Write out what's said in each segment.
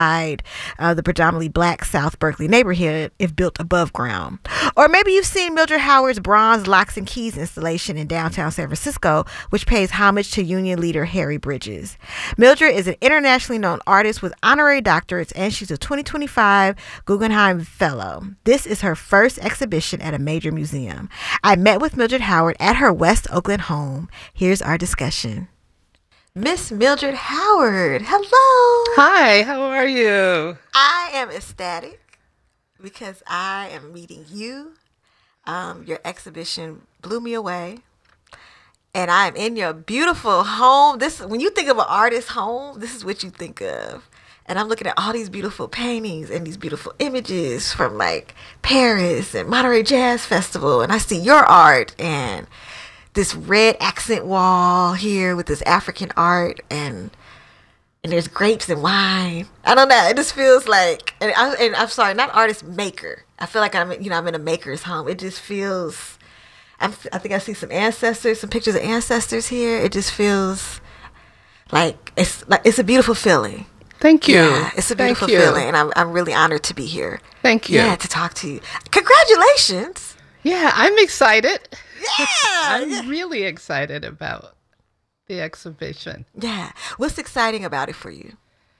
the predominantly black South Berkeley neighborhood if built above ground. Or maybe you've seen Mildred Howard's bronze locks and keys installation in downtown San Francisco, which pays homage to union leader Harry Bridges. Mildred is an internationally known artist with honorary doctorates, and she's a 2025 Guggenheim Fellow. This is her first exhibition at a major museum. I met with Mildred Howard at her West Oakland home. Here's our discussion. Miss Mildred Howard, hello. Hi, how are you? I am ecstatic because I am meeting you. Your exhibition blew me away. And I am in your beautiful home. When you think of an artist's home, this is what you think of. And I'm looking at all these beautiful paintings and these beautiful images from like Paris and Monterey Jazz Festival. And I see your art and this red accent wall here with this African art, and there's grapes and wine. I don't know. It just feels like, and I'm sorry, not artist, maker. I feel like I'm in a maker's home. It just feels. I think I see some pictures of ancestors here. It just feels like it's a beautiful feeling. Thank you. Yeah, it's a beautiful feeling, and I'm really honored to be here. Thank you. Yeah, to talk to you. Congratulations. Yeah, I'm excited. Yeah, I'm really excited about the exhibition. Yeah. What's exciting about it for you?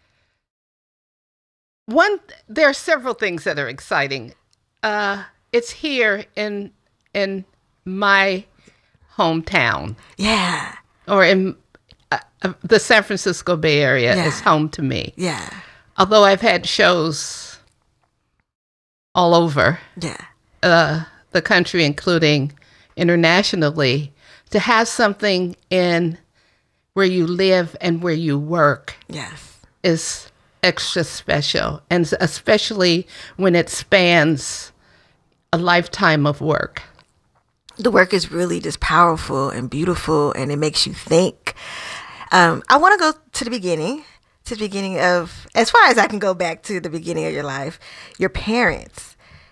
There are several things that are exciting. It's here in my hometown. Yeah. Or in the San Francisco Bay Area is home to me. Yeah. Although I've had shows all over the country, including internationally, to have something in where you live and where you work is extra special, and especially when it spans a lifetime of work. The work is really just powerful and beautiful, and it makes you think. I want to go to the beginning of, as far as I can go back to the beginning of your life. Your parents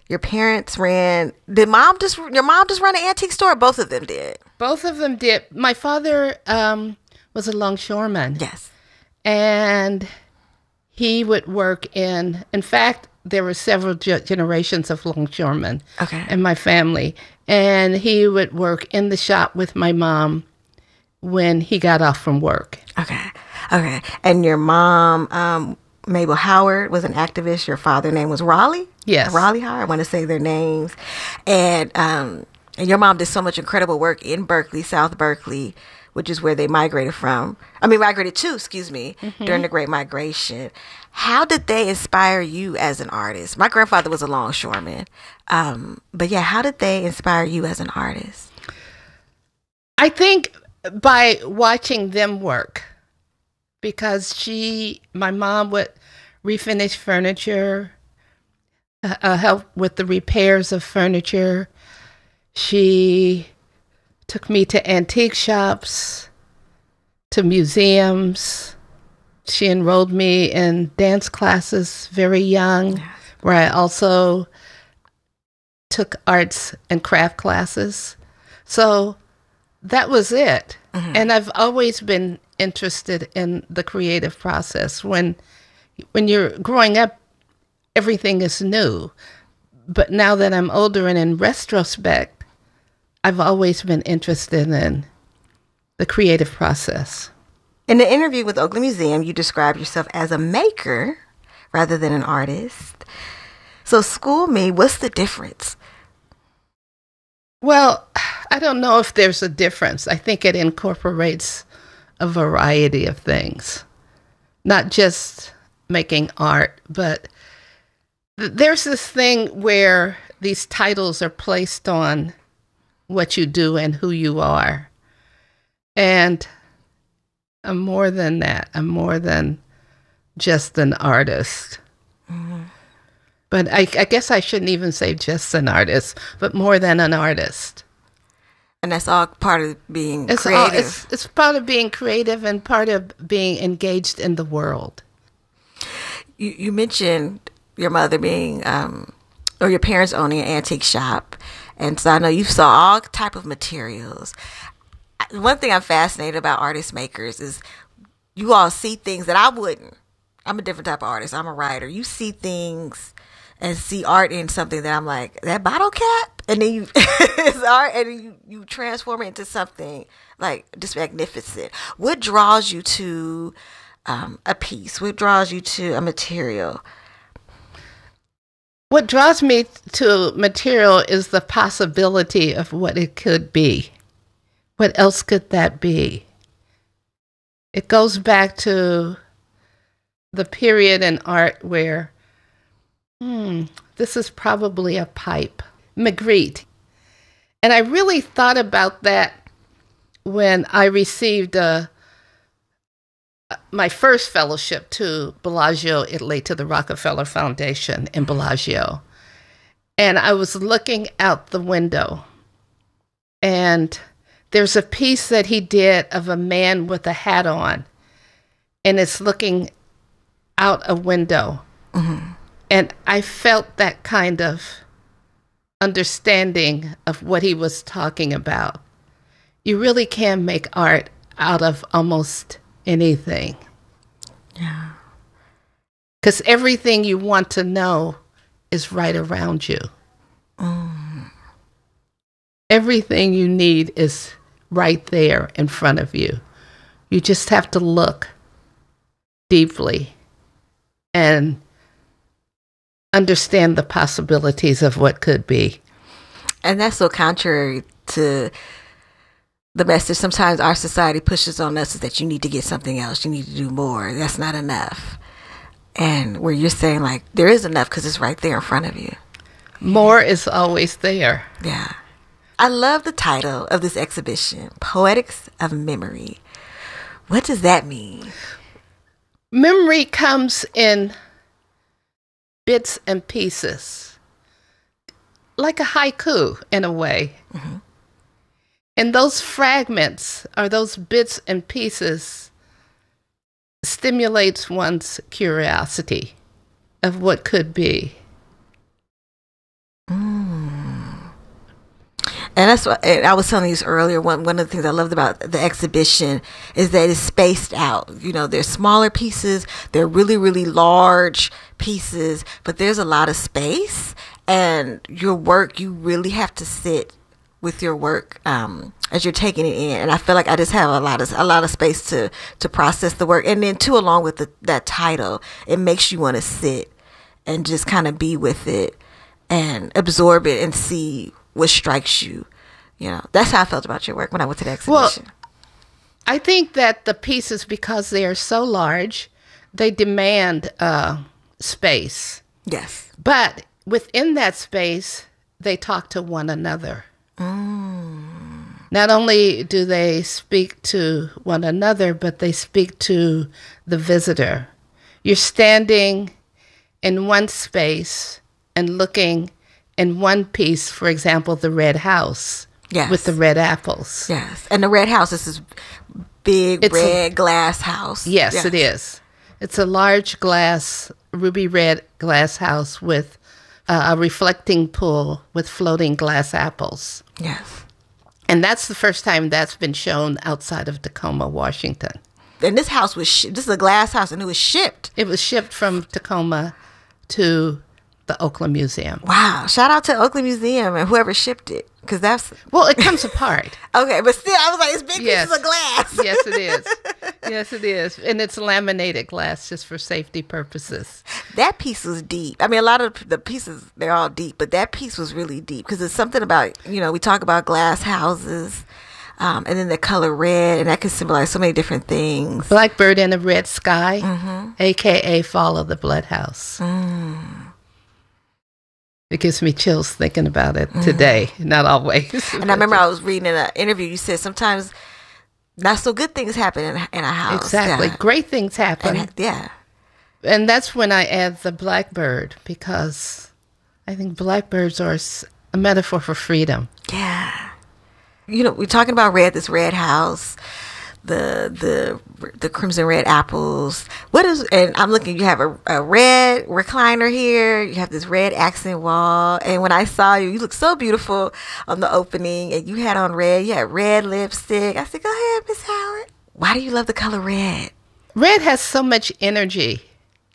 ran. Your mom just run an antique store? Both of them did. Both of them did. My father was a longshoreman. Yes. And he would work in fact, there were several generations of longshoremen in my family. And he would work in the shop with my mom when he got off from work. Okay. And your mom, Mabel Howard, was an activist. Your father's name was Raleigh? Yes. Raleigh Howard. I want to say their names. And your mom did so much incredible work in Berkeley, South Berkeley, which is where they migrated to, during the Great Migration. How did they inspire you as an artist? My grandfather was a longshoreman. But yeah, how did they inspire you as an artist? I think by watching them work, because my mom would refinish furniture, help with the repairs of furniture. She took me to antique shops, to museums. She enrolled me in dance classes very young, where I also took arts and craft classes. So that was it. Mm-hmm. And I've always been interested in the creative process. When you're growing up, everything is new. But now that I'm older and in retrospect, I've always been interested in the creative process. In the interview with Oakland Museum, you described yourself as a maker rather than an artist. So school me, what's the difference? Well, I don't know if there's a difference. I think it incorporates a variety of things, not just making art, but there's this thing where these titles are placed on what you do and who you are. And I'm more than that. I'm more than just an artist. Mm-hmm. But I guess I shouldn't even say just an artist, but more than an artist. And that's all part of being creative. It's part of being creative and part of being engaged in the world. You mentioned your mother being, or your parents owning an antique shop. And so I know you saw all type of materials. One thing I'm fascinated about artist makers is you all see things that I wouldn't. I'm a different type of artist. I'm a writer. You see things and see art in something that I'm like, that bottle cap? And then you, it's art, and then you transform it into something like just magnificent. What draws you to a piece? What draws you to a material? What draws me to material is the possibility of what it could be. What else could that be? It goes back to the period in art where, this is probably a pipe. Magritte. And I really thought about that when I received my first fellowship to Bellagio, Italy, to the Rockefeller Foundation in Bellagio. And I was looking out the window, and there's a piece that he did of a man with a hat on, and it's looking out a window. Mm-hmm. And I felt that kind of understanding of what he was talking about. You really can make art out of almost anything. Yeah. Because everything you want to know is right around you. Everything you need is right there in front of you. You just have to look deeply and understand the possibilities of what could be. And that's so contrary to the message sometimes our society pushes on us, is that you need to get something else. You need to do more. That's not enough. And where you're saying, like, there is enough because it's right there in front of you. More is always there. Yeah. I love the title of this exhibition, Poetics of Memory. What does that mean? Memory comes in bits and pieces, like a haiku in a way. Mm-hmm. And those fragments, or those bits and pieces, stimulates one's curiosity of what could be. And that's what I was telling you earlier. One of the things I loved about the exhibition is that it's spaced out. You know, there's smaller pieces, they're really, really large pieces, but there's a lot of space. And your work, you really have to sit with your work as you're taking it in. And I feel like I just have a lot of space to process the work. And then too, along with that title, it makes you want to sit and just kind of be with it and absorb it and see what strikes you. You know, that's how I felt about your work when I went to the exhibition. Well, I think that the pieces, because they are so large, they demand space. Yes. But within that space, they talk to one another. Not only do they speak to one another, but they speak to the visitor. You're standing in one space and looking in one piece, for example, the red house. Yes. With the red apples. Yes. And the red house is this big red glass house. Yes, it is. It's a large glass, ruby red glass house with a reflecting pool with floating glass apples. Yes. And that's the first time that's been shown outside of Tacoma, Washington. And this house was this is a glass house, and it was shipped. It was shipped from Tacoma to the Oakland Museum. Wow. Shout out to Oakland Museum and whoever shipped it. Because that's... Well, it comes apart. Okay, but still, I was like, it's big pieces of glass. Yes, it is. Yes, it is. And it's laminated glass just for safety purposes. That piece was deep. I mean, a lot of the pieces, they're all deep, but that piece was really deep because it's something about, you know, we talk about glass houses and then the color red, and that can symbolize so many different things. Blackbird in a red sky, a.k.a. Fall of the Blood House. It gives me chills thinking about it today, not always. And I remember I was reading in an interview, you said sometimes not so good things happen in a house. Exactly. Yeah. Great things happen. And that's when I add the blackbird, because I think blackbirds are a metaphor for freedom. Yeah. You know, we're talking about this red house, the crimson red apples. What is, and I'm looking, you have a red recliner here, you have this red accent wall, and when I saw you look so beautiful on the opening, and you had on red, you had red lipstick. I said, go ahead, Miss Howard. Why do you love the color red? Red has so much energy.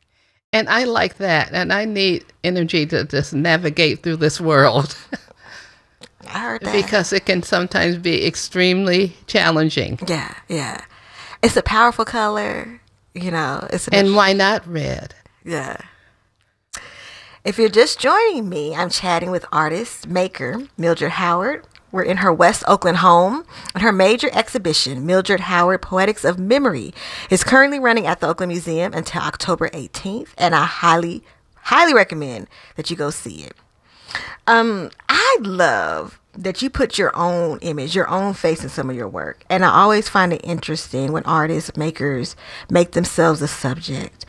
And I like that. And I need energy to just navigate through this world. I heard that. Because it can sometimes be extremely challenging. Yeah, yeah. It's a powerful color, you know. And why not red? Yeah. If you're just joining me, I'm chatting with artist, maker, Mildred Howard. We're in her West Oakland home, and her major exhibition, Mildred Howard Poetics of Memory, is currently running at the Oakland Museum until October 18th, and I highly, highly recommend that you go see it. I love that you put your own image, your own face in some of your work, and I always find it interesting when artists, makers make themselves a subject.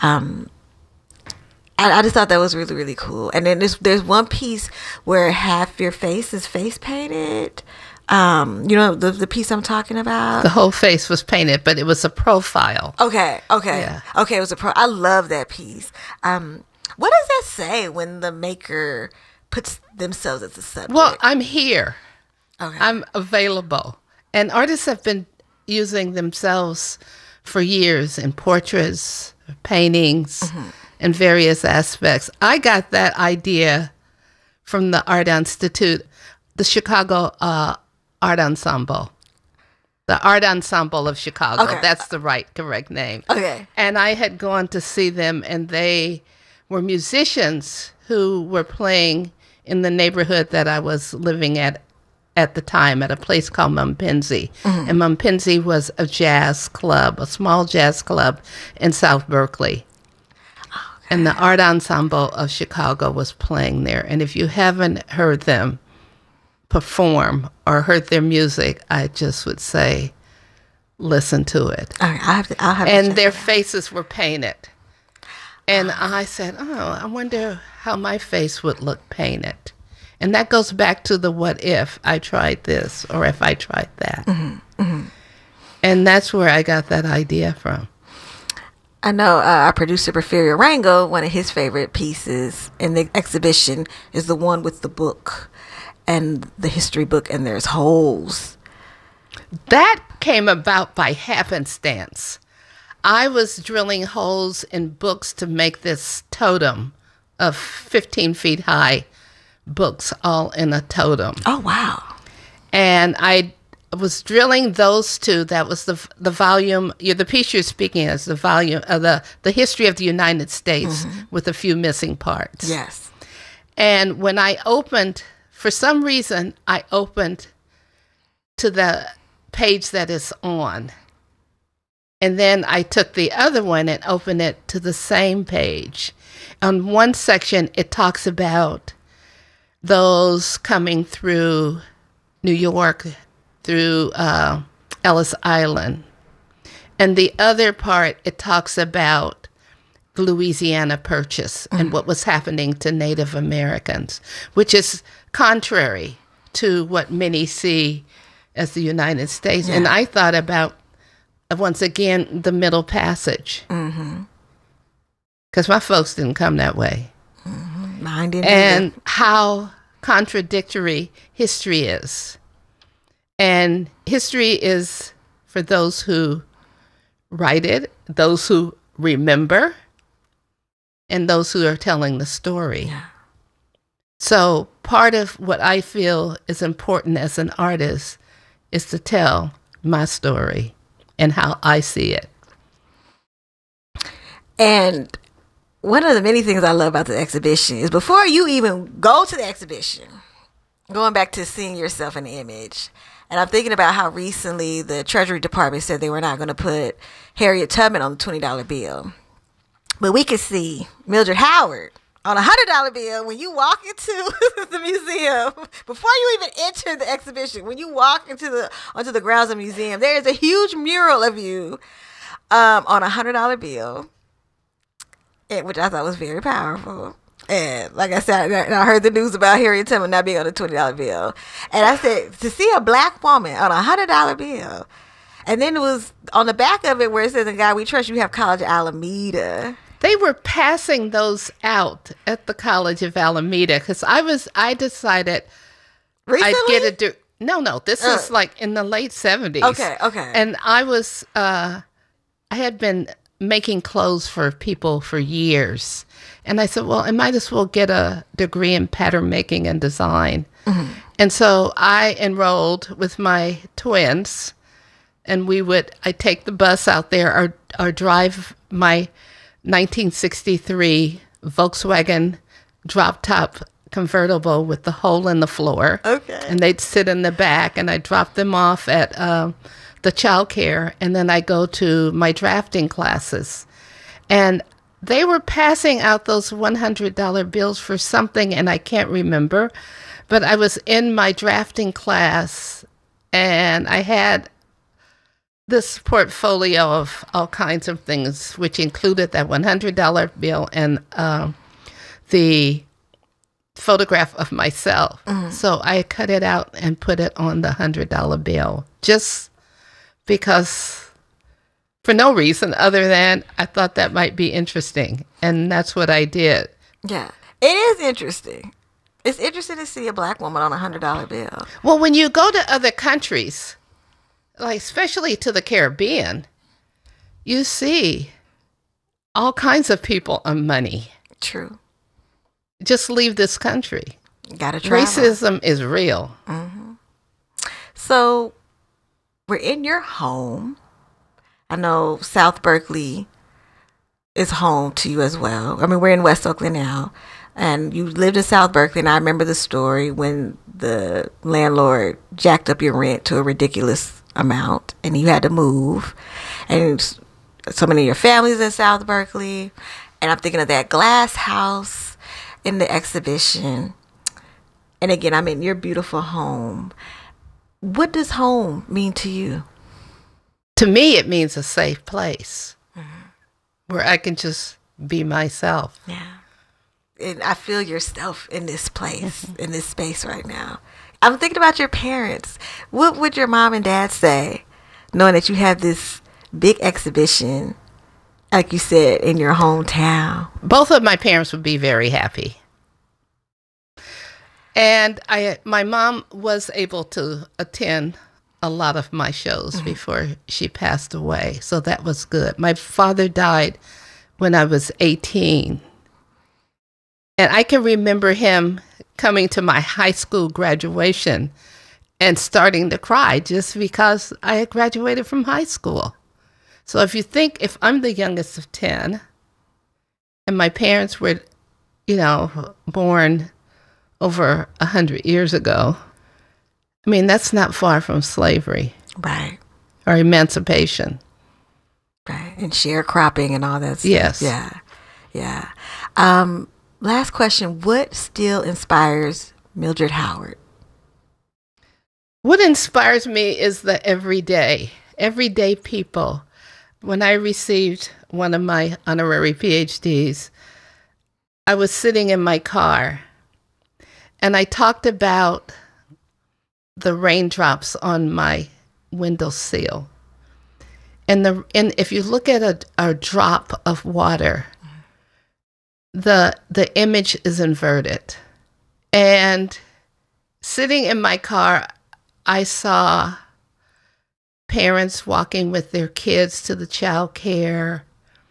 I just thought that was really, really cool. And then there's one piece where half your face is face painted. You know the piece I'm talking about? The whole face was painted, but it was a profile. Okay. Yeah. Okay, it was I love that piece. What does that say when the maker puts themselves as a subject? Well, I'm here. Okay. I'm available. And artists have been using themselves for years in portraits, paintings, in various aspects. I got that idea from the Art Institute, the Chicago Art Ensemble. The Art Ensemble of Chicago. Okay. That's the correct name. Okay. And I had gone to see them, and they were musicians who were playing in the neighborhood that I was living at the time, at a place called Mumpenzi. And Mumpenzi was a jazz club, a small jazz club in South Berkeley. And the Art Ensemble of Chicago was playing there. And if you haven't heard them perform or heard their music, I just would say, listen to it. All right, I'll have to And check their it out. faces were painted. And I said, I wonder how my face would look painted. And that goes back to the what if I tried this or if I tried that. And that's where I got that idea from. I know our producer, Porfirio Rango, one of his favorite pieces in the exhibition is the one with the book and the history book, and there's holes. That came about by happenstance. I was drilling holes in books to make this totem of 15 feet high books, all in a totem. Oh, wow. And I was drilling those two. That was the volume. The piece you're speaking of is the volume of the history of the United States with a few missing parts. Yes. And when I opened, for some reason, I opened to the page that is on. And then I took the other one and opened it to the same page. On one section, it talks about those coming through New York, through Ellis Island. And the other part, it talks about the Louisiana Purchase and what was happening to Native Americans, which is contrary to what many see as the United States. Yeah. And I thought about, once again, the Middle Passage. Because my folks didn't come that way. Mine didn't And either. how contradictory history is. And history is for those who write it, those who remember, and those who are telling the story. Yeah. So part of what I feel is important as an artist is to tell my story and how I see it. And one of the many things I love about the exhibition is before you even go to the exhibition, going back to seeing yourself in the image. And I'm thinking about how recently the Treasury Department said they were not going to put Harriet Tubman on the $20 bill. But we could see Mildred Howard on a $100 bill when you walk into the museum. Before you even enter the exhibition, when you walk onto the grounds of the museum, there is a huge mural of you on a $100 bill, which I thought was very powerful. And like I said, I heard the news about Harriet Tubman not being on a $20 bill. And I said, to see a black woman on a $100 bill. And then it was on the back of it where it says, "In God We Trust," you have College of Alameda. They were passing those out at the College of Alameda because I decided Recently? I'd get a No, this is like in the late 70s. Okay. And I was, I had been making clothes for people for years. And I said, well, I might as well get a degree in pattern making and design. Mm-hmm. And so I enrolled with my twins, and I'd take the bus out there or drive my 1963 Volkswagen drop-top convertible with the hole in the floor. Okay. And they'd sit in the back, and I'd drop them off at the child care, and then I go to my drafting classes. And they were passing out those $100 bills for something, and I can't remember. But I was in my drafting class, and I had this portfolio of all kinds of things, which included that $100 bill and the photograph of myself. Mm-hmm. So I cut it out and put it on the $100 bill, just because, for no reason other than I thought that might be interesting. And that's what I did. Yeah, it is interesting. It's interesting to see a black woman on a $100 bill. Well, when you go to other countries, like especially to the Caribbean, you see all kinds of people on money. True. Just leave this country. Gotta travel. Racism is real. Mm-hmm. So we're in your home. I know South Berkeley is home to you as well. I mean, we're in West Oakland now, and you lived in South Berkeley, and I remember the story when the landlord jacked up your rent to a ridiculous amount, and you had to move. And so many of your families in South Berkeley, and I'm thinking of that glass house in the exhibition. And again, I'm in your beautiful home. What does home mean to you? To me, it means a safe place where I can just be myself. Yeah. And I feel yourself in this place, in this space right now. I'm thinking about your parents. What would your mom and dad say, knowing that you have this big exhibition, like you said, in your hometown? Both of my parents would be very happy. And my mom was able to attend a lot of my shows before she passed away. So that was good. My father died when I was 18. And I can remember him coming to my high school graduation and starting to cry just because I had graduated from high school. So if I'm the youngest of 10 and my parents were, born over 100 years ago, I mean, that's not far from slavery. Right. Or emancipation. Right. And sharecropping and all that stuff. Yes. Yeah. Yeah. Last question. What still inspires Mildred Howard? What inspires me is the everyday people. When I received one of my honorary PhDs, I was sitting in my car and I talked about the raindrops on my windowsill. And if you look at a drop of water, the image is inverted. And sitting in my car, I saw parents walking with their kids to the child care,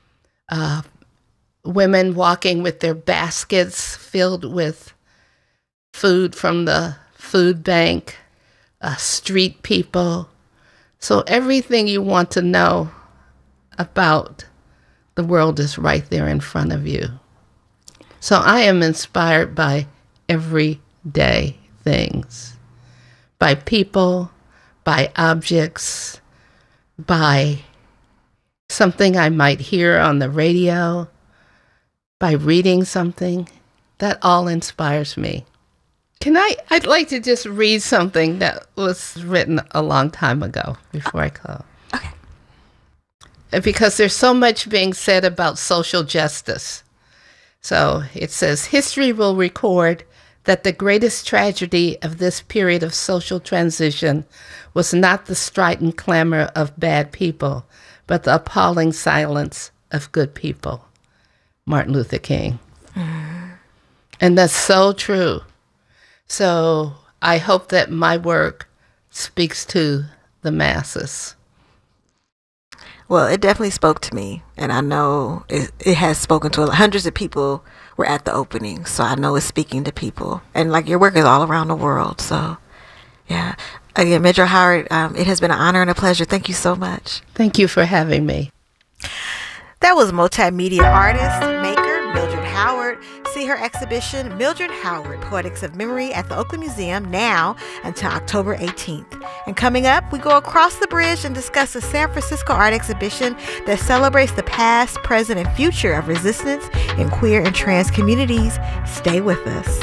women walking with their baskets filled with food from the food bank, street people. So everything you want to know about the world is right there in front of you. So I am inspired by everyday things, by people, by objects, by something I might hear on the radio, by reading something. That all inspires me. I'd like to just read something that was written a long time ago before I close. Okay. Because there's so much being said about social justice. So it says, history will record that the greatest tragedy of this period of social transition was not the strident clamor of bad people, but the appalling silence of good people. Martin Luther King. And that's so true. So I hope that my work speaks to the masses. Well, it definitely spoke to me, and I know it has spoken to hundreds of people. Were at the opening, so I know it's speaking to people, and like your work is all around the world. So, yeah. Again, Major Howard, it has been an honor and a pleasure. Thank you so much. Thank you for having me. That was multimedia artist, maker Mildred Howard. See her exhibition, Mildred Howard, Poetics of Memory, at the Oakland Museum now until October 18th. And coming up, we go across the bridge and discuss a San Francisco art exhibition that celebrates the past, present, and future of resistance in queer and trans communities. Stay with us.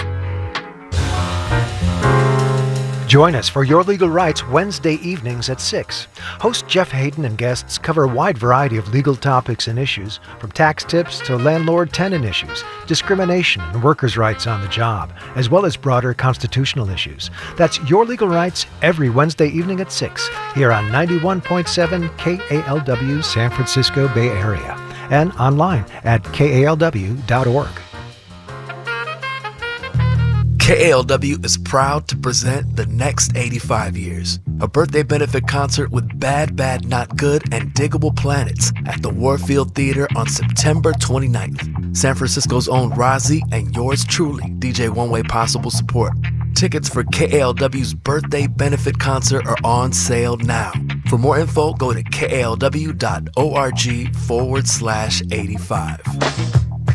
Join us for Your Legal Rights Wednesday evenings at 6. Host Jeff Hayden and guests cover a wide variety of legal topics and issues, from tax tips to landlord-tenant issues, discrimination and workers' rights on the job, as well as broader constitutional issues. That's Your Legal Rights every Wednesday evening at 6 here on 91.7 KALW San Francisco Bay Area and online at kalw.org. KALW is proud to present The Next 85 Years, a birthday benefit concert with Bad Bad Not Good and Diggable Planets at the Warfield Theater on September 29th. San Francisco's own Rozzy and yours truly, DJ One Way Possible support. Tickets for KALW's birthday benefit concert are on sale now. For more info, go to kalw.org/85.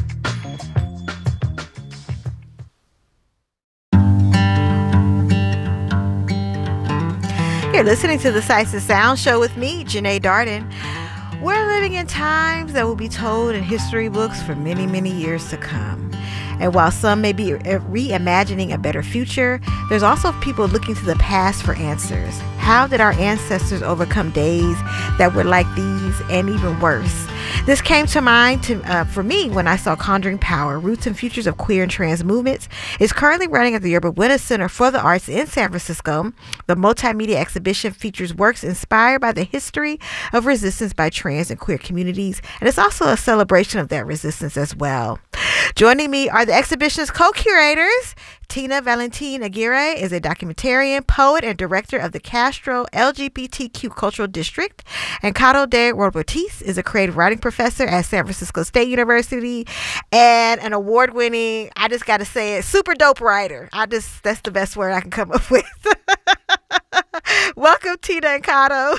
You're listening to the Sights and Sound Show with me, Janae Darden. We're living in times that will be told in history books for many, many years to come. And while some may be reimagining a better future, there's also people looking to the past for answers. How did our ancestors overcome days that were like these and even worse? This came to mind for me when I saw Conjuring Power, Roots and Futures of Queer and Trans Movements. It's currently running at the Yerba Buena Center for the Arts in San Francisco. The multimedia exhibition features works inspired by the history of resistance by trans and queer communities, and it's also a celebration of that resistance as well. Joining me are the exhibition's co-curators. Tina Valentin Aguirre is a documentarian, poet, and director of the Castro LGBTQ Cultural District. And Caro de Robertis is a creative writing professor at San Francisco State University and an award-winning, I just got to say it, super dope writer. That's the best word I can come up with. Welcome, Tina and Caro.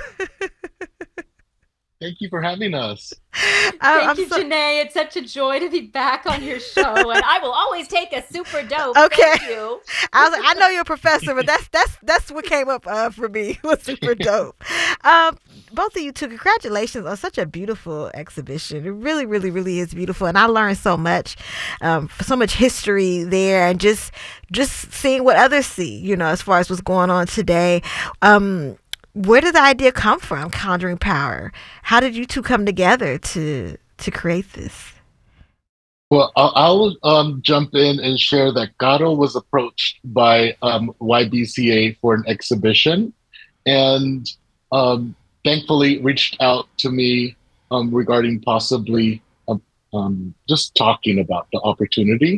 Thank you for having us. Thank you, Janae. It's such a joy to be back on your show, and I will always take a super dope. Okay. Thank you. I was like, I know you're a professor, but that's what came up for me. Was super dope. Both of you two, congratulations on such a beautiful exhibition. It really, really, really is beautiful, and I learned so much, so much history there, and just seeing what others see, you know, as far as what's going on today. Where did the idea come from, Conjuring Power? How did you two come together to create this? Well, I'll jump in and share that Caro was approached by YBCA for an exhibition, and thankfully reached out to me regarding possibly just talking about the opportunity.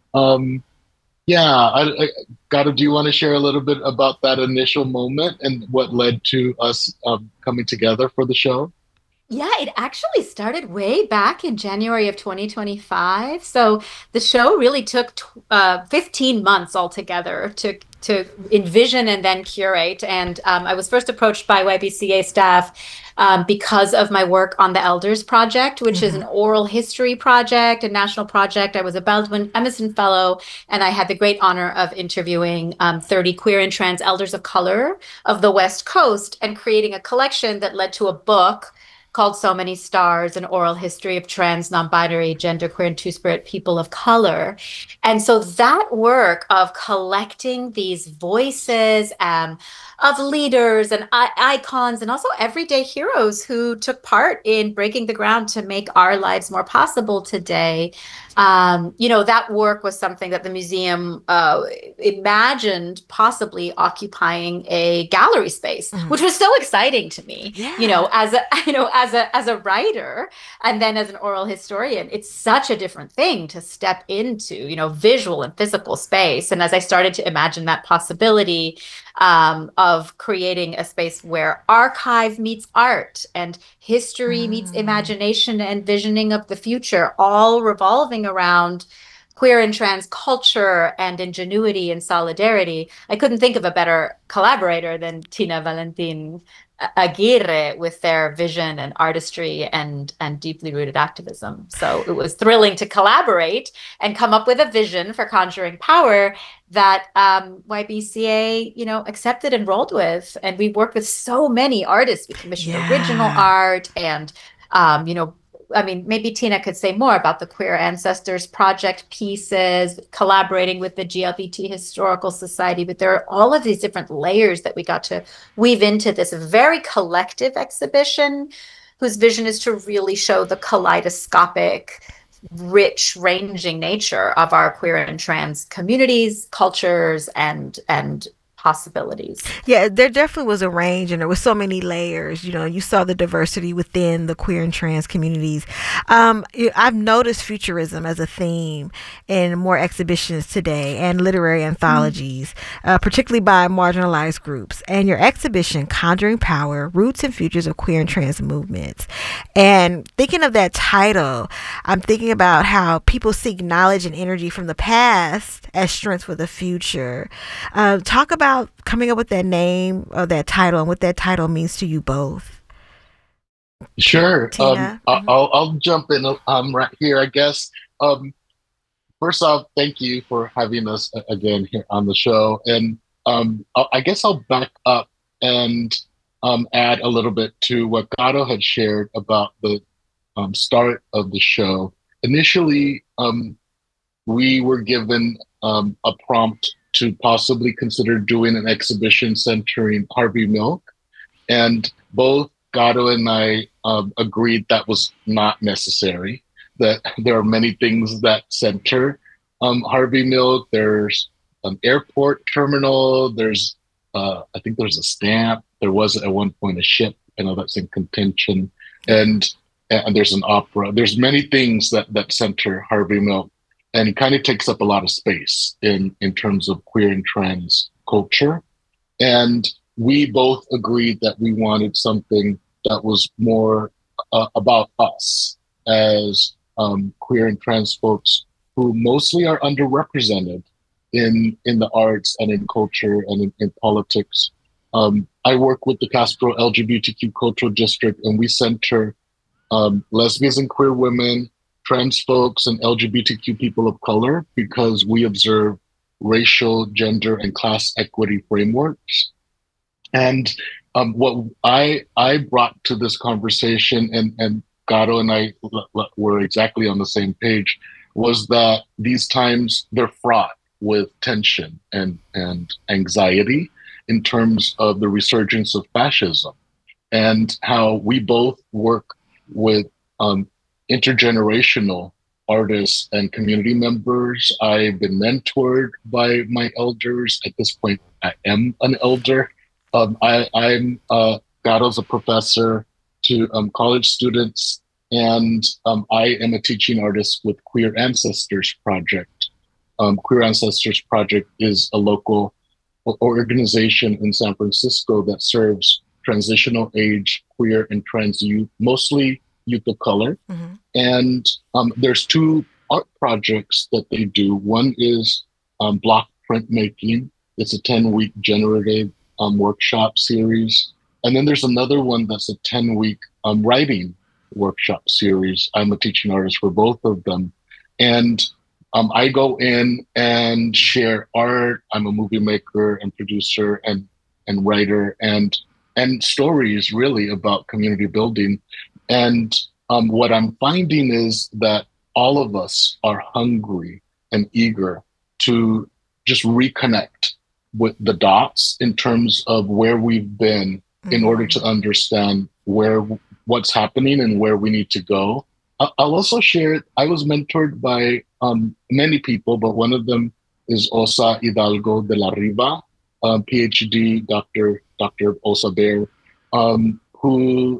Caro, do you want to share a little bit about that initial moment and what led to us coming together for the show? Yeah, it actually started way back in January of 2025. So the show really took 15 months altogether to envision and then curate. And I was first approached by YBCA staff because of my work on the Elders Project, which is an oral history project, a national project. I was a Baldwin Emerson Fellow, and I had the great honor of interviewing 30 queer and trans elders of color of the West Coast and creating a collection that led to a book called So Many Stars, An Oral History of Trans, Non-Binary, Genderqueer, and Two-Spirit People of Color. And so that work of collecting these voices of leaders and icons and also everyday heroes who took part in breaking the ground to make our lives more possible today, that work was something that the museum imagined possibly occupying a gallery space, which was so exciting to me. Yeah. As a writer and then as an oral historian, it's such a different thing to step into, visual and physical space. And as I started to imagine that possibility, of creating a space where archive meets art and history meets imagination and visioning of the future, all revolving around queer and trans culture and ingenuity and solidarity. I couldn't think of a better collaborator than Tina Valentin Aguirre with their vision and artistry and deeply rooted activism. So it was thrilling to collaborate and come up with a vision for Conjuring Power that YBCA, accepted and rolled with. And we worked with so many artists. We commissioned original art and, maybe Tina could say more about the Queer Ancestors Project pieces, collaborating with the GLBT Historical Society, but there are all of these different layers that we got to weave into this very collective exhibition whose vision is to really show the kaleidoscopic, rich, ranging nature of our queer and trans communities, cultures, and possibilities. Yeah, there definitely was a range, and there was so many layers. You saw the diversity within the queer and trans communities. I've noticed futurism as a theme in more exhibitions today and literary anthologies, particularly by marginalized groups. And your exhibition, Conjuring Power, Roots and Futures of Queer and Trans Movements. And thinking of that title, I'm thinking about how people seek knowledge and energy from the past as strength for the future. Talk about coming up with that name or that title and what that title means to you both. Sure. Tina? I'll jump in right here, I guess. First off, thank you for having us again here on the show. And I guess I'll back up and add a little bit to what Gato had shared about the start of the show. Initially, we were given a prompt to possibly consider doing an exhibition centering Harvey Milk. And both Gato and I agreed that was not necessary, that there are many things that center Harvey Milk. There's an airport terminal, there's, I think there's a stamp, there was at one point a ship, I know that's in contention, and there's an opera. There's many things that center Harvey Milk. And it kind of takes up a lot of space in terms of queer and trans culture. And we both agreed that we wanted something that was more about us as queer and trans folks who mostly are underrepresented in the arts and in culture and in politics. I work with the Castro LGBTQ Cultural District, and we center lesbians and queer women, trans folks, and LGBTQ people of color because we observe racial, gender, and class equity frameworks. And what I brought to this conversation, and Gato and I were exactly on the same page, was that these times, they're fraught with tension and anxiety in terms of the resurgence of fascism and how we both work with intergenerational artists and community members. I've been mentored by my elders. At this point, I am an elder. I'm Gato's a professor to college students, and I am a teaching artist with Queer Ancestors Project. Queer Ancestors Project is a local organization in San Francisco that serves transitional age, queer, and trans youth, mostly youth of color. Mm-hmm. And there's two art projects that they do. One is block printmaking. It's a 10-week generative workshop series. And then there's another one that's a 10-week writing workshop series. I'm a teaching artist for both of them. And I go in and share art. I'm a movie maker and producer and writer and stories really about community building. And what I'm finding is that all of us are hungry and eager to just reconnect with the dots in terms of where we've been in order to understand what's happening and where we need to go. I'll also share, I was mentored by many people, but one of them is Osa Hidalgo de la Riva, PhD, Dr. Osa Bear, who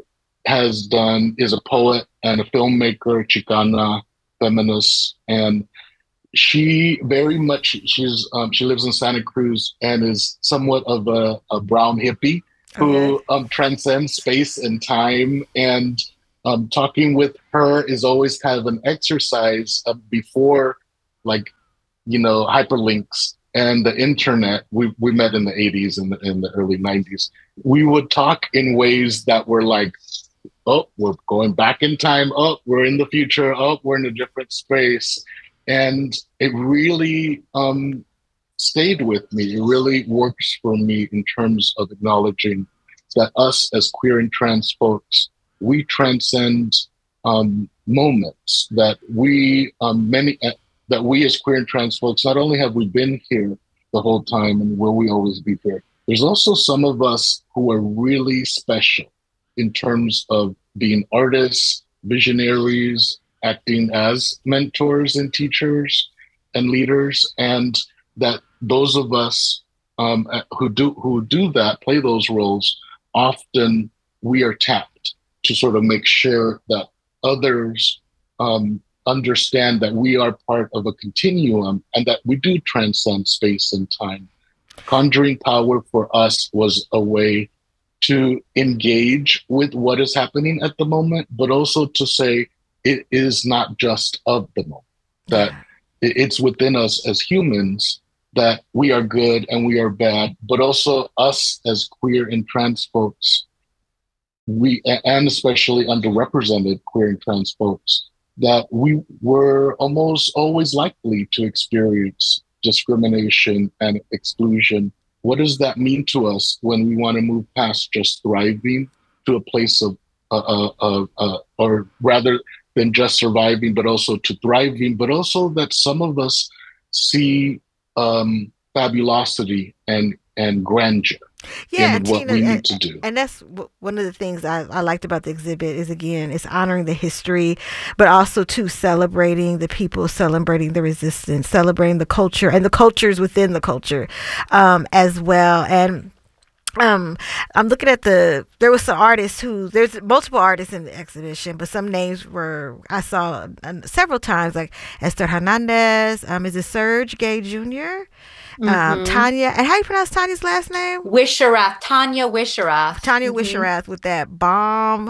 is a poet and a filmmaker, Chicana, feminist, and she very much she lives in Santa Cruz and is somewhat of a brown hippie who transcends space and time. And talking with her is always kind of an exercise before, like, hyperlinks and the internet. We met in the 80s and in the early 90s. We would talk in ways that were like, oh, we're going back in time. Oh, we're in the future. Oh, we're in a different space. And it really stayed with me. It really works for me in terms of acknowledging that us as queer and trans folks, we transcend moments that we that we as queer and trans folks, not only have we been here the whole time and will we always be here, there's also some of us who are really special in terms of being artists, visionaries, acting as mentors and teachers and leaders, and that those of us who do that, play those roles, often we are tapped to sort of make sure that others understand that we are part of a continuum and that we do transcend space and time. Conjuring power for us was a way to engage with what is happening at the moment, but also to say it is not just of the moment, that it's within us as humans, that we are good and we are bad, but also us as queer and trans folks, and especially underrepresented queer and trans folks, that we were almost always likely to experience discrimination and exclusion. What does that mean to us when we want to move past just thriving to a place of, or rather than just surviving, but also to thriving, but also that some of us see fabulosity and grandeur in what we need to do. And that's one of the things I liked about the exhibit is, again, it's honoring the history, but also too celebrating the people, celebrating the resistance, celebrating the culture and the cultures within the culture as well. And I'm looking at there was some artists there's multiple artists in the exhibition, but some names I saw several times, like Esther Hernandez, is it Serge Gay Jr.? Tanya, and how do you pronounce Tanya's last name? Wisharath, Tanya Wisharath. Tanya Wisharath with that bomb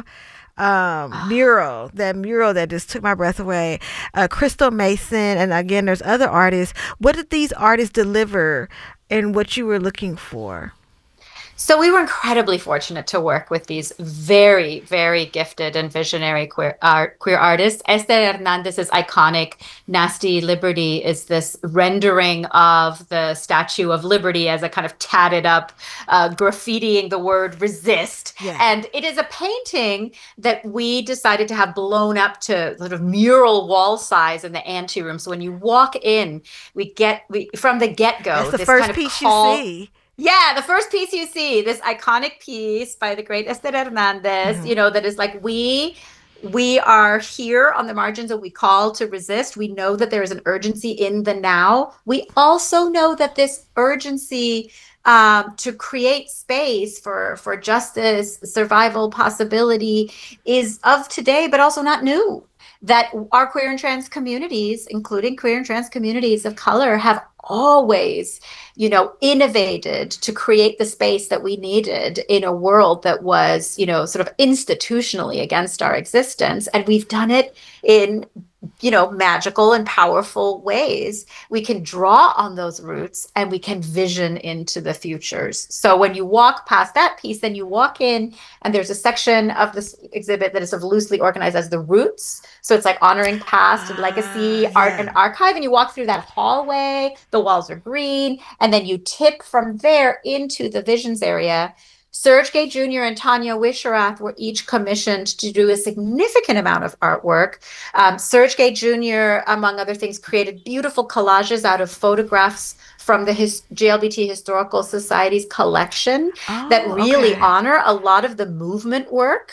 mural that just took my breath away. Crystal Mason, and again, there's other artists. What did these artists deliver and what you were looking for? So we were incredibly fortunate to work with these very, very gifted and visionary queer artists. Esther Hernandez's iconic Nasty Liberty is this rendering of the Statue of Liberty as a kind of tatted up, graffitiing the word resist. Yeah. And it is a painting that we decided to have blown up to sort of mural wall size in the anteroom. So when you walk in, we from the get-go. That's the first piece you see. Yeah, the first piece you see, this iconic piece by the great Esther Hernandez, that is like, we are here on the margins and we call to resist. We know that there is an urgency in the now. We also know that this urgency to create space for justice, survival, possibility is of today, but also not new. That our queer and trans communities, including queer and trans communities of color, have always, innovated to create the space that we needed in a world that was, sort of institutionally against our existence. And we've done it in, magical and powerful ways. We can draw on those roots and we can vision into the futures. So when you walk past that piece, then you walk in and there's a section of this exhibit that is sort of loosely organized as the roots. So it's like honoring past and legacy, art and archive. And you walk through that hallway, the walls are green, and then you tip from there into the visions area. Serge Gay Jr. and Tanya Wisharath were each commissioned to do a significant amount of artwork. Serge Gay Jr., among other things, created beautiful collages out of photographs from the GLBT Historical Society's collection that really honor a lot of the movement work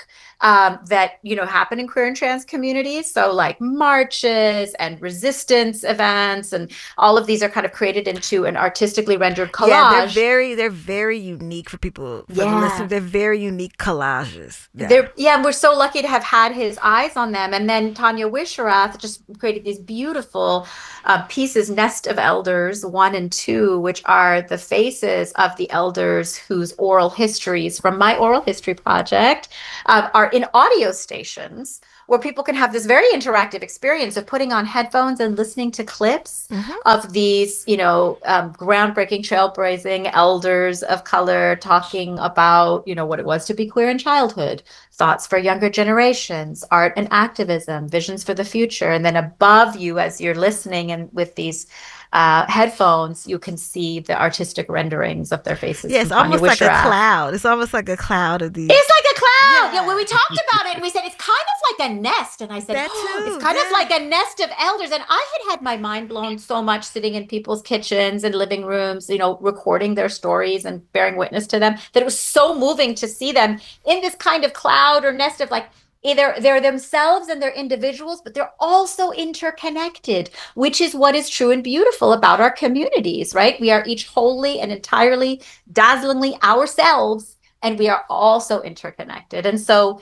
that, happen in queer and trans communities. So like marches and resistance events, and all of these are kind of created into an artistically rendered collage. Yeah, they're very unique for people, for the listeners. They're very unique collages. And we're so lucky to have had his eyes on them. And then Tanya Wisharath just created these beautiful pieces, Nest of Elders 1 and 2, which are the faces of the elders whose oral histories from my oral history project are in audio stations, where people can have this very interactive experience of putting on headphones and listening to clips of these, groundbreaking, trailblazing elders of color talking about, what it was to be queer in childhood, thoughts for younger generations, art and activism, visions for the future. And then above you, as you're listening and with these headphones, you can see the artistic renderings of their faces. Yeah, it's almost like a cloud. It's almost like a cloud of these. It's like a cloud. Yeah, when we talked about it, and we said it's kind of like a nest, and I said, it's kind of like a nest of elders. And I had my mind blown so much sitting in people's kitchens and living rooms, recording their stories and bearing witness to them, that it was so moving to see them in this kind of cloud or nest of like, either they're themselves and they're individuals, but they're also interconnected, which is what is true and beautiful about our communities, right? We are each wholly and entirely, dazzlingly ourselves, and we are also interconnected. And so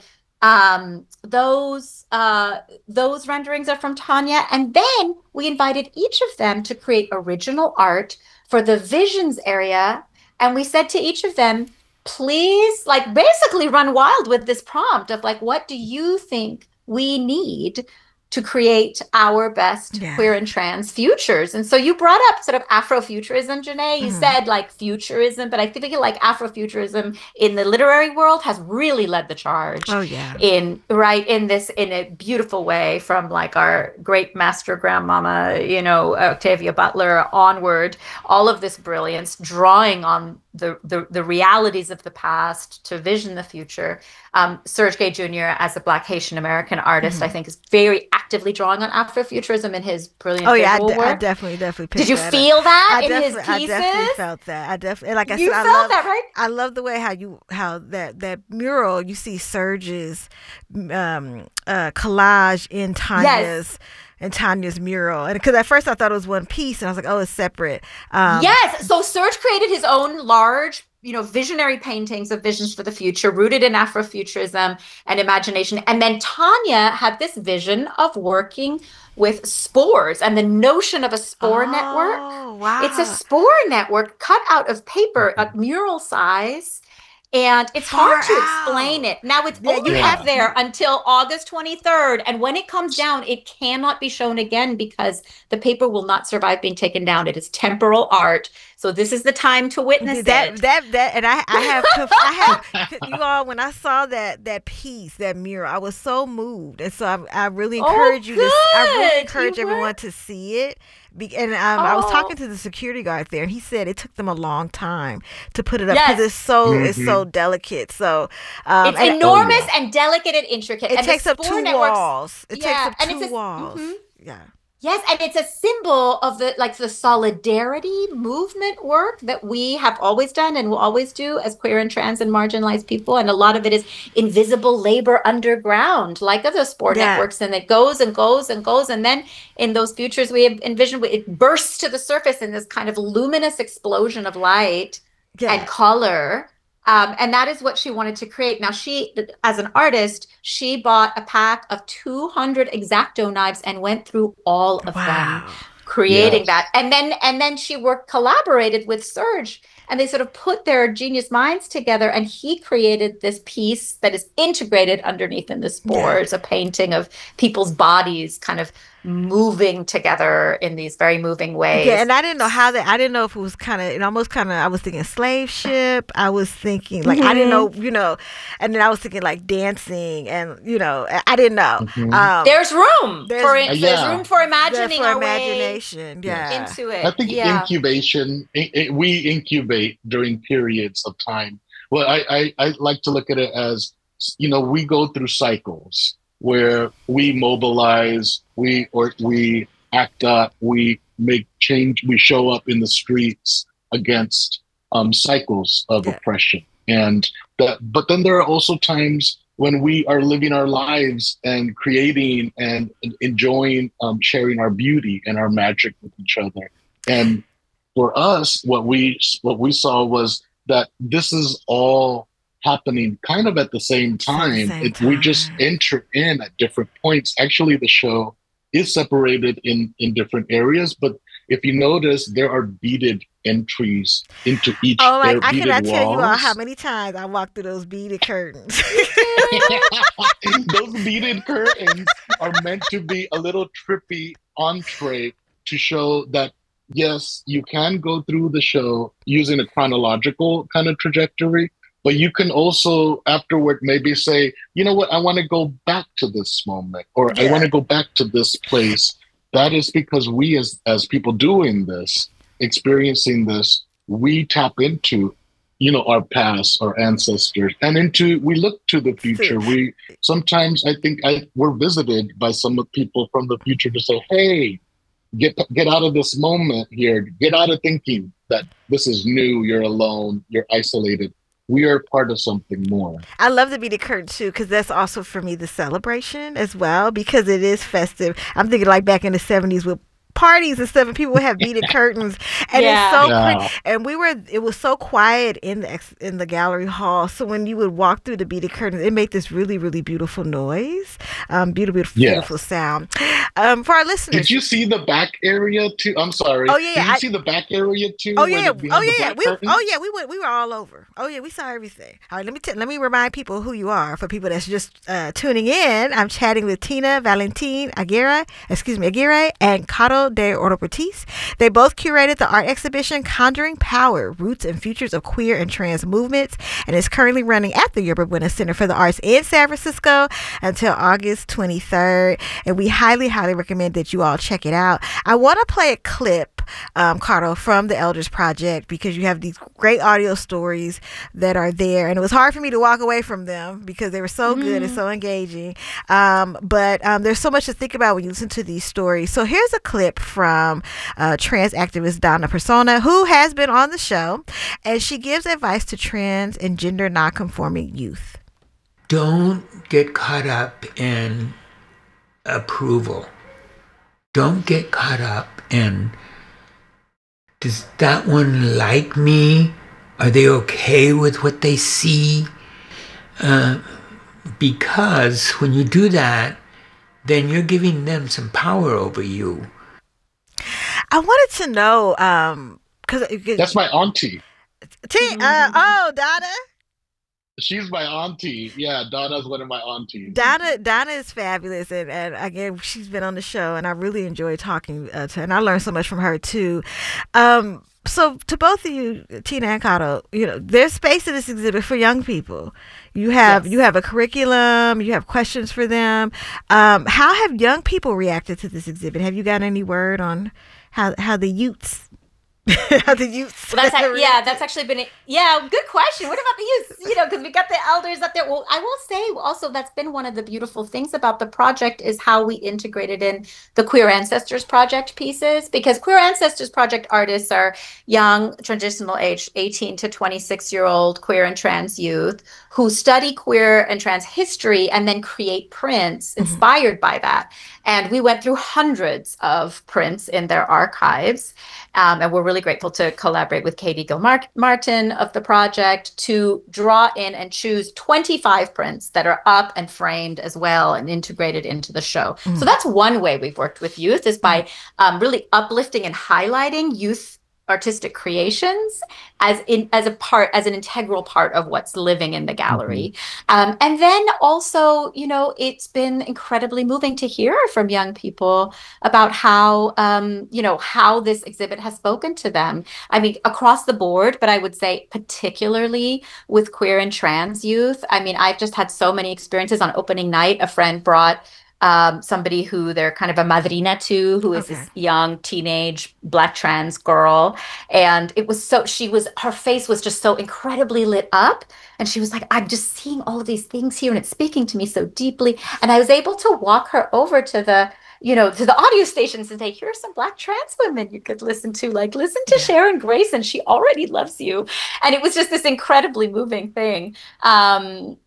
those renderings are from Tanya. And then we invited each of them to create original art for the visions area. And we said to each of them, please, like, basically run wild with this prompt of like, what do you think we need to create our best queer and trans futures? And so you brought up sort of Afrofuturism, Janae. You said like futurism, but I think like Afrofuturism in the literary world has really led the charge. Oh yeah. In a beautiful way, from like our great master grandmama, Octavia Butler onward, all of this brilliance drawing on the realities of the past to vision the future. Serge Gay Jr. as a Black Haitian American artist, I think, is very actively drawing on Afrofuturism in his brilliant visual work. I definitely picked Did you that feel up. that in his pieces? I definitely felt that. I definitely, like I you said, I felt love that, right? I love the way how that mural, you see Serge's collage in Tanya's. And Tanya's mural, and because at first I thought it was one piece, and I was like, "Oh, it's separate." Yes. So Serge created his own large, visionary paintings of visions for the future, rooted in Afrofuturism and imagination. And then Tanya had this vision of working with spores and the notion of a spore network. Wow! It's a spore network cut out of paper at mural size. And it's hard to explain it. Now, it's only up there until August 23rd. And when it comes down, it cannot be shown again because the paper will not survive being taken down. It is temporal art. So this is the time to witness it. And I have you all, when I saw that piece, that mural, I was so moved. And so I really encourage everyone to see it. And I was talking to the security guard there, and he said it took them a long time to put it up because it's so delicate. So it's enormous and delicate and intricate. It takes up 2 walls. It takes up 2 walls. Yeah. Yes, and it's a symbol of the solidarity movement work that we have always done and will always do as queer and trans and marginalized people. And a lot of it is invisible labor underground, like other sport networks, and it goes and goes and goes. And then in those futures we have envisioned, it bursts to the surface in this kind of luminous explosion of light and color. And that is what she wanted to create. Now, she, as an artist, she bought a pack of 200 X-Acto knives and went through all of them, creating that. And then she collaborated with Serge, and they sort of put their genius minds together, and he created this piece that is integrated underneath in the spores, a painting of people's bodies kind of moving together in these very moving ways. Yeah, and I didn't know I didn't know if it was I was thinking slave ship. I was thinking like, I didn't know, and then I was thinking like dancing, and I didn't know. There's room for imagining our imagination. way into it. I think incubation, we incubate during periods of time. Well, I like to look at it as, we go through cycles where we mobilize, we act up, we make change, we show up in the streets against cycles of oppression. But then there are also times when we are living our lives and creating and enjoying sharing our beauty and our magic with each other. And for us, what we saw was that this is all happening kind of at the same time. We just enter in at different points. Actually, the show is separated in different areas, but if you notice, there are beaded entries into each. Oh, like I cannot tell you all how many times I walked through those beaded curtains. Those beaded curtains are meant to be a little trippy entree to show that, yes, you can go through the show using a chronological kind of trajectory, but you can also afterward maybe say, you know what, I want to go back to this moment, or I want to go back to this place. That is because we as people doing this, experiencing this, we tap into, our past, our ancestors, and we look to the future. We sometimes, I think we're visited by some of people from the future to say, hey, get out of this moment here. Get out of thinking that this is new, you're alone, you're isolated. We are part of something more. I love the beaded curtain too, because that's also for me the celebration as well, because it is festive. I'm thinking like back in the 70s with parties and stuff, and people would have beaded curtains, and it's so pretty. And it was so quiet in the gallery hall, so when you would walk through the beaded curtains, it made this really, really beautiful noise, beautiful sound. For our listeners, did you see the back area too? I'm sorry. Oh yeah, did you see the back area too? Oh yeah, we were all over. Oh yeah, we saw everything. All right, let me remind people who you are. For people that's just tuning in, I'm chatting with Tina Valentin Aguirre, and Caro de Oroportis. They both curated the art exhibition Conjuring Power, Roots and Futures of Queer and Trans Movements, and is currently running at the Yerba Buena Center for the Arts in San Francisco until August 23rd. And we highly, highly recommend that you all check it out. I want to play a clip, Caro, from the Elders Project, because you have these great audio stories that are there, and it was hard for me to walk away from them because they were so good and so engaging. But there's so much to think about when you listen to these stories. So here's a clip from trans activist Donna Persona, who has been on the show, and she gives advice to trans and gender nonconforming youth. Don't get caught up in approval. Don't get caught up in, does that one like me? Are they okay with what they see? Because when you do that, then you're giving them some power over you. I wanted to know, because that's my auntie. Donna. She's my auntie. Yeah, Donna's one of my aunties. Donna is fabulous, and again, she's been on the show, and I really enjoy talking to her, and I learned so much from her too. So to both of you, Tina and Caro, there's space in this exhibit for young people. You have a curriculum. You have questions for them. How have young people reacted to this exhibit? Have you got any word on how the youths? How the youths? Well, that's actually been good question. What about the youth? Because we got the elders up there. Well, I will say also that's been one of the beautiful things about the project is how we integrated in the Queer Ancestors Project pieces, because Queer Ancestors Project artists are young, transitional age, 18 to 26-year-old queer and trans youth who study queer and trans history and then create prints inspired by that. And we went through hundreds of prints in their archives. And we're really grateful to collaborate with Katie Gilmartin of the project to draw in and choose 25 prints that are up and framed as well and integrated into the show. So that's one way we've worked with youth, is by really uplifting and highlighting youth artistic creations as an integral part of what's living in the gallery. And then also, it's been incredibly moving to hear from young people about how, how this exhibit has spoken to them. I mean, across the board, but I would say particularly with queer and trans youth. I mean, I've just had so many experiences. On opening night, a friend brought somebody who they're kind of a madrina to, who is this young teenage Black trans girl. And it was her face was just so incredibly lit up. And she was like, I'm just seeing all of these things here and it's speaking to me so deeply. And I was able to walk her over to the audio stations and say, here are some Black trans women you could listen to, listen to Sharon Grayson. She already loves you. And it was just this incredibly moving thing.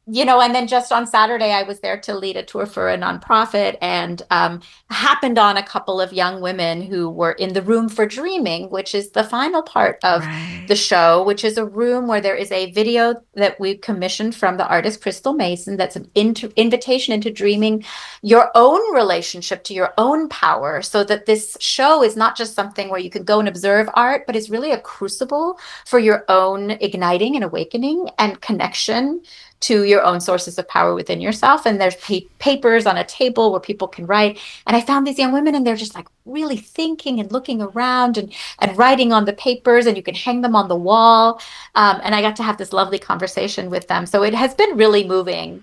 and then just on Saturday, I was there to lead a tour for a nonprofit, and happened on a couple of young women who were in the room for dreaming, which is the final part of the show, which is a room where there is a video that we commissioned from the artist Crystal Mason. That's an invitation into dreaming your own relationship to your own power, so that this show is not just something where you can go and observe art, but is really a crucible for your own igniting and awakening and connection to your own sources of power within yourself. And there's papers on a table where people can write. And I found these young women, and they're just like really thinking and looking around and writing on the papers, and you can hang them on the wall. And I got to have this lovely conversation with them. So it has been really moving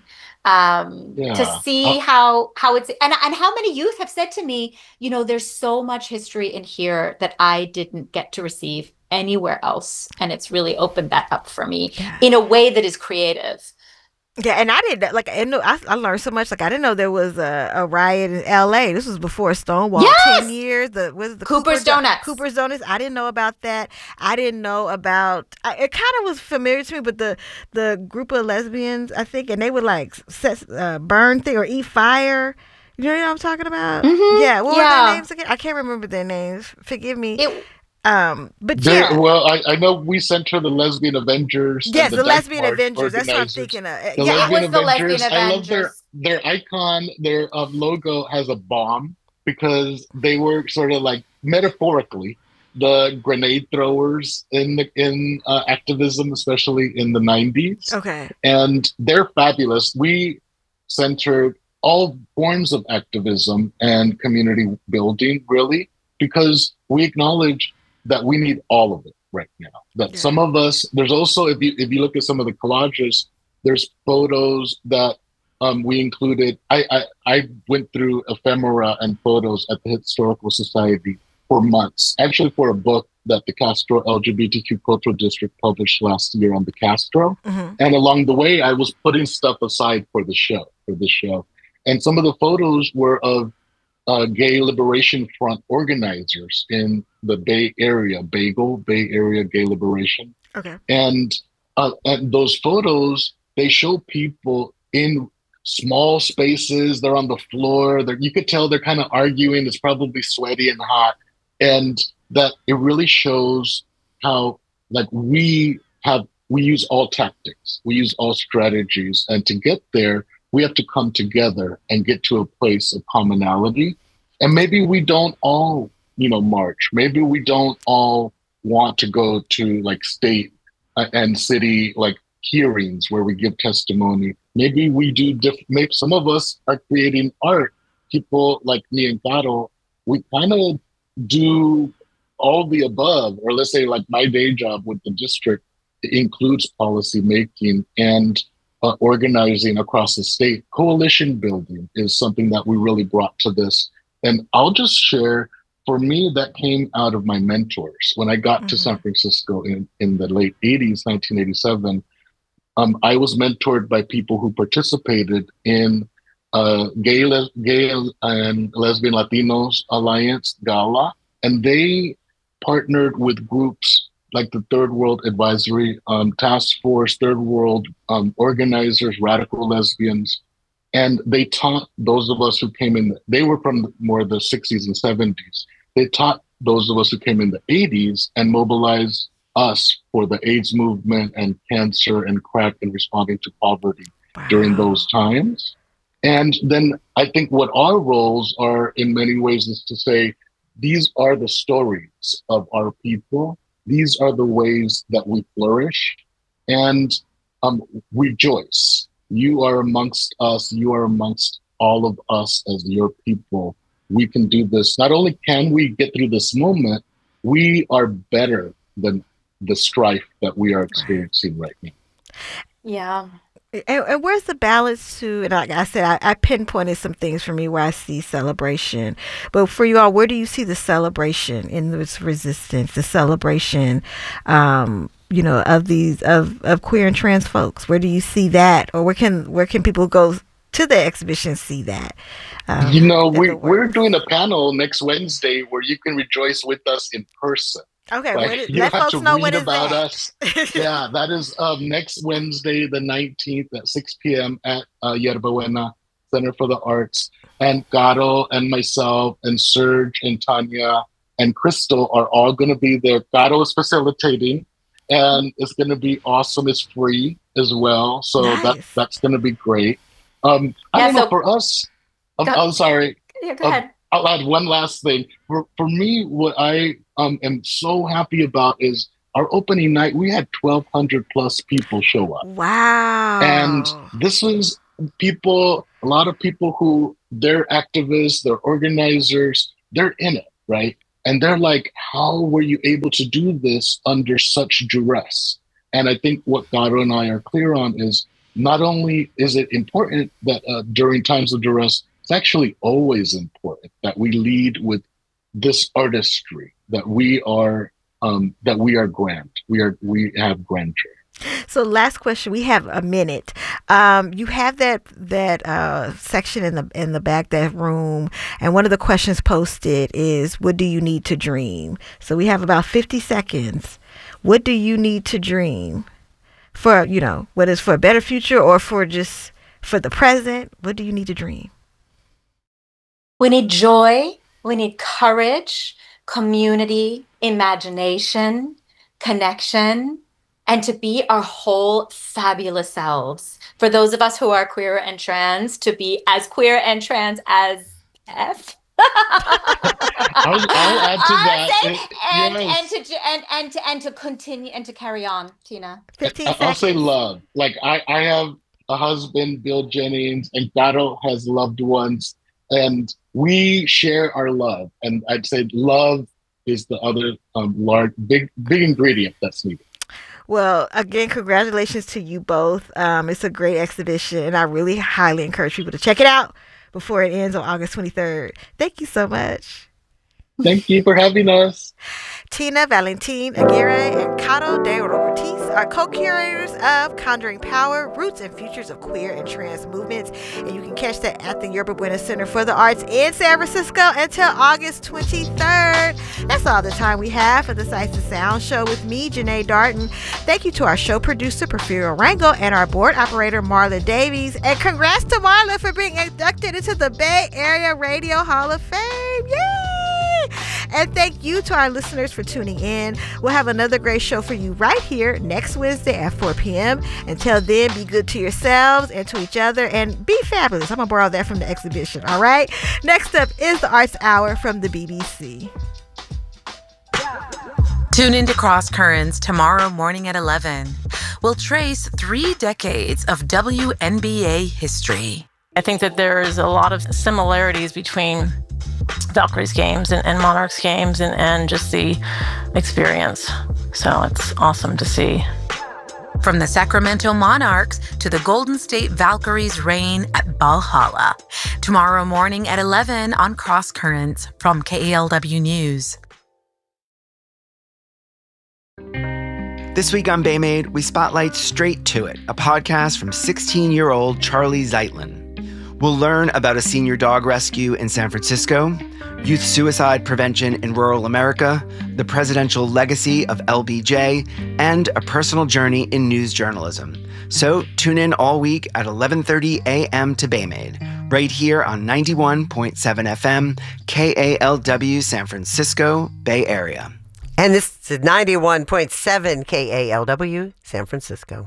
to see how it's, and how many youth have said to me, there's so much history in here that I didn't get to receive anywhere else. And it's really opened that up for me in a way that is creative. Yeah, and I didn't I learned so much. Like, I didn't know there was a riot in L.A. This was before Stonewall. Yes! 10 years. The Cooper's Donuts. Cooper's Donuts. I didn't know about that. I didn't know about. It kind of was familiar to me, but the group of lesbians, I think, and they would like burn thing or eat fire. You know what I'm talking about? Mm-hmm. Yeah. What were their names again? I can't remember their names. Forgive me. But well, I know we sent her the Lesbian Avengers. Yes, the Lesbian Avengers. That's what I'm thinking of. The Lesbian Avengers. I love their icon. Their logo has a bomb, because they were sort of like metaphorically the grenade throwers in activism, especially in the 90s. Okay, and they're fabulous. We centered all forms of activism and community building, really, because we acknowledge that we need all of it right now. That some of us, there's also, if you look at some of the collages, there's photos that we included. I went through ephemera and photos at the Historical Society for months, actually for a book that the Castro LGBTQ Cultural District published last year on the Castro. Mm-hmm. And along the way, I was putting stuff aside for this show. And some of the photos were of Gay Liberation Front organizers in the Bay Area, Bay Area Gay Liberation. Okay. And those photos, they show people in small spaces. They're on the floor. You could tell they're kind of arguing. It's probably sweaty and hot. And that it really shows how, like, we use all tactics. We use all strategies. And to get there, we have to come together and get to a place of commonality. And maybe we don't all, march. Maybe we don't all want to go to like state and city like hearings where we give testimony. Maybe we do maybe some of us are creating art. People like me and Caro, we kind of do all the above, or let's say like my day job with the district includes policy making and organizing across the state. Coalition building is something that we really brought to this. And I'll just share, for me, that came out of my mentors. When I got to San Francisco in the late 80s, 1987, I was mentored by people who participated in Gay and Lesbian Latinos Alliance, GALA, and they partnered with groups like the Third World Advisory Task Force, Third World organizers, radical lesbians. And they taught those of us who came in, they were from more the 60s and 70s. They taught those of us who came in the 80s and mobilized us for the AIDS movement and cancer and crack and responding to poverty during those times. And then I think what our roles are in many ways is to say, these are the stories of our people. These are the ways that we flourish, and rejoice. You are amongst us. You are amongst all of us as your people. We can do this. Not only can we get through this moment, we are better than the strife that we are experiencing right now. Yeah. And where's the balance to, and like I said, I pinpointed some things for me where I see celebration. But for you all, where do you see the celebration in this resistance, the celebration, of these, of queer and trans folks? Where do you see that? Or where can people go to the exhibition see that? We're doing a panel next Wednesday where you can rejoice with us in person. Okay, Like, you let have folks to know read when is about that. us. Yeah, that is next Wednesday, the 19th at 6 p.m. at Yerba Buena Center for the Arts. And Gato and myself and Serge and Tanya and Crystal are all going to be there. Gato is facilitating, and it's going to be awesome. It's free as well, so Nice. that's going to be great. I don't know, for us, I'm sorry. Yeah, go ahead. I'll add one last thing. For me, what I am so happy about is our opening night. We had 1,200 plus people show up. Wow. And this was people, a lot of people who they're activists, they're organizers, they're in it, right? And they're like, how were you able to do this under such duress? And I think what Gato and I are clear on is not only is it important that during times of duress, it's actually always important that we lead with this artistry, that we are grand. We have grandeur. So last question, we have a minute. You have that section in the back, that room, and one of the questions posted is, what do you need to dream? So we have about 50 seconds. What do you need to dream for, whether it's for a better future or for just for the present? What do you need to dream? We need joy, we need courage, community, imagination, connection, and to be our whole fabulous selves. For those of us who are queer and trans, to be as queer and trans as F. I'll add to that. And to continue and to carry on, Tina. 15 I'll seconds. say love. Like I have a husband, Bill Jennings, and Gato has loved ones, and we share our love. And I'd say love is the other big ingredient that's needed. Well, again, congratulations to you both. It's a great exhibition, and I really highly encourage people to check it out before it ends on August 23rd. Thank you so much. Thank you for having us. Tina, Valentin, Aguirre, and Cato de Ortiz are co-curators of Conjuring Power, Roots and Futures of Queer and Trans Movements. And you can catch that at the Yerba Buena Center for the Arts in San Francisco until August 23rd. That's all the time we have for the Sights and Sound Show with me, Janae Darton. Thank you to our show producer, Porfirio Rango, and our board operator, Marla Davies. And congrats to Marla for being inducted into the Bay Area Radio Hall of Fame. Yay! And thank you to our listeners for tuning in. We'll have another great show for you right here next Wednesday at 4 p.m. Until then, be good to yourselves and to each other and be fabulous. I'm going to borrow that from the exhibition, all right? Next up is the Arts Hour from the BBC. Tune into Cross Currents tomorrow morning at 11. We'll trace 3 decades of WNBA history. I think that there is a lot of similarities between Valkyries games and Monarchs games and just the experience. So it's awesome to see. From the Sacramento Monarchs to the Golden State Valkyries' reign at Valhalla. Tomorrow morning at 11 on Cross Currents from KALW News. This week on Baymade, we spotlight Straight to It, a podcast from 16-year-old Charlie Zeitlin. We'll learn about a senior dog rescue in San Francisco, youth suicide prevention in rural America, the presidential legacy of LBJ, and a personal journey in news journalism. So tune in all week at 11:30 a.m. to Baymade, right here on 91.7 FM, KALW San Francisco Bay Area. And this is 91.7 KALW San Francisco.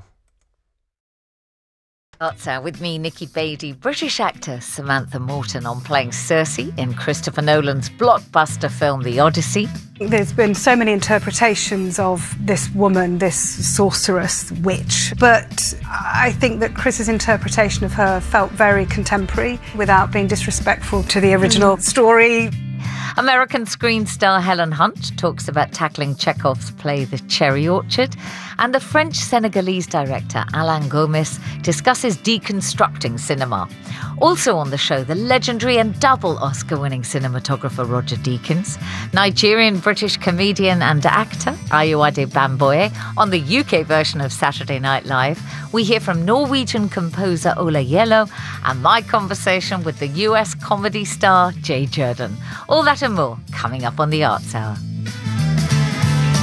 That's with me, Nikki Beatty. British actor Samantha Morton on playing Cersei in Christopher Nolan's blockbuster film The Odyssey. There's been so many interpretations of this woman, this sorceress, witch, but I think that Chris's interpretation of her felt very contemporary without being disrespectful to the original story. American screen star Helen Hunt talks about tackling Chekhov's play The Cherry Orchard, and the French-Senegalese director Alain Gomis discusses deconstructing cinema. Also on the show, the legendary and double Oscar-winning cinematographer Roger Deakins, Nigerian-British comedian and actor Ayọ̀adé Bamboye on the UK version of Saturday Night Live. We hear from Norwegian composer Ola Yellow and my conversation with the US comedy star Jay Jordan. All that and more coming up on the Arts Hour.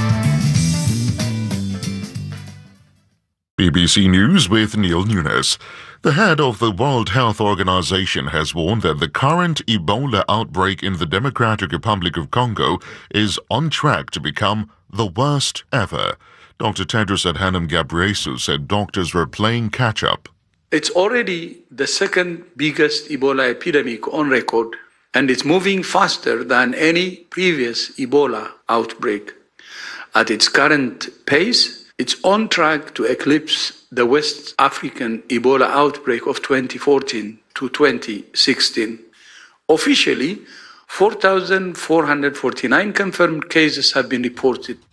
ABC News with Neil Nunes. The head of the World Health Organization has warned that the current Ebola outbreak in the Democratic Republic of Congo is on track to become the worst ever. Dr. Tedros Adhanom Ghebreyesus said doctors were playing catch-up. It's already the second biggest Ebola epidemic on record, and it's moving faster than any previous Ebola outbreak. At its current pace, it's on track to eclipse the West African Ebola outbreak of 2014 to 2016. Officially, 4,449 confirmed cases have been reported.